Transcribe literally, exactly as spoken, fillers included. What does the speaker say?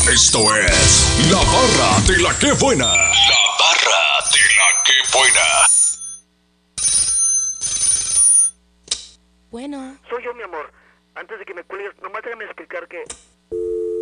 Esto es La Barra de la Que Buena. La Barra de la Que Buena. Bueno. Soy yo, mi amor. Antes de que me cuelgues, nomás déjame explicar que